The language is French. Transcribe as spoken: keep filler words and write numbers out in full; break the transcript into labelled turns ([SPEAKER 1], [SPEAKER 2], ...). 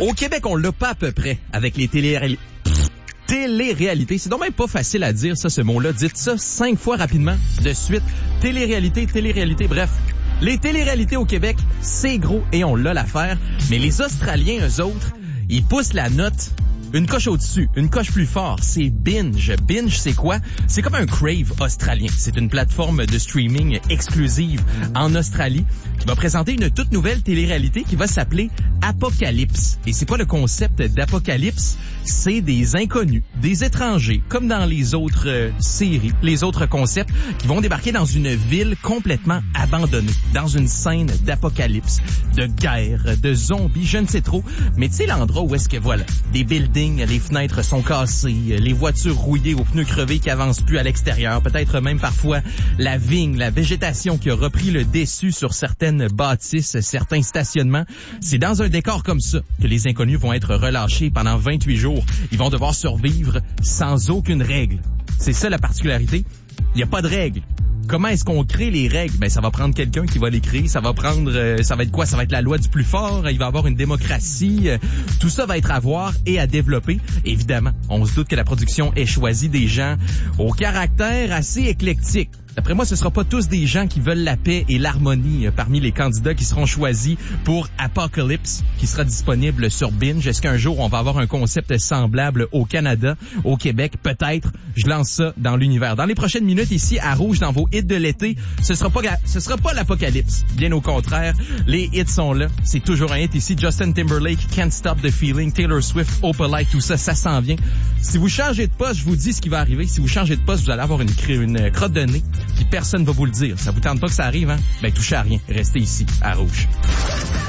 [SPEAKER 1] Au Québec, on l'a pas à peu près avec les télé-réalités. Télé-réalité, c'est donc même pas facile à dire ça, ce mot-là. Dites ça cinq fois rapidement de suite. Télé-réalité, télé-réalité, bref. Les télé-réalités au Québec, c'est gros et on l'a l'affaire. Mais les Australiens, eux autres, ils poussent la note une coche au-dessus, une coche plus fort. C'est Binge. Binge, c'est quoi? C'est comme un Crave australien. C'est une plateforme de streaming exclusive en Australie qui va présenter une toute nouvelle télé-réalité qui va s'appeler Apocalypse. Et c'est quoi le concept d'Apocalypse? C'est des inconnus, des étrangers, comme dans les autres euh, séries, les autres concepts, qui vont débarquer dans une ville complètement abandonnée, dans une scène d'apocalypse, de guerre, de zombies, je ne sais trop. Mais tu sais l'endroit où est-ce que, voilà, des buildings, les fenêtres sont cassées, les voitures rouillées aux pneus crevés qui avancent plus à l'extérieur, peut-être même parfois la vigne, la végétation qui a repris le dessus sur certaines bâtisses, certains stationnements. C'est dans un décor comme ça que les inconnus vont être relâchés pendant vingt-huit jours. Ils vont devoir survivre sans aucune règle. C'est ça la particularité. Il n'y a pas de règles. Comment est-ce qu'on crée les règles? Ben, ça va prendre quelqu'un qui va les créer. Ça va prendre, euh, ça va être quoi? Ça va être la loi du plus fort. Il va y avoir une démocratie. Euh, tout ça va être à voir et à développer. Évidemment, on se doute que la production ait choisi des gens au caractère assez éclectique. D'après moi, ce ne sera pas tous des gens qui veulent la paix et l'harmonie parmi les candidats qui seront choisis pour Apocalypse, qui sera disponible sur Binge. Est-ce qu'un jour, on va avoir un concept semblable au Canada, au Québec? Peut-être. Je lance ça dans l'univers. Dans les prochaines minutes, ici, à Rouge, dans vos hits de l'été, ce sera pas, ce sera pas l'Apocalypse. Bien au contraire, les hits sont là. C'est toujours un hit ici. Justin Timberlake, Can't Stop the Feeling, Taylor Swift, Opalite, tout ça, ça s'en vient. Si vous changez de poste, je vous dis ce qui va arriver. Si vous changez de poste, vous allez avoir une, une crotte de nez. Puis personne va vous le dire. Ça vous tente pas que ça arrive, hein? Ben, touchez à rien. Restez ici, à Rouge.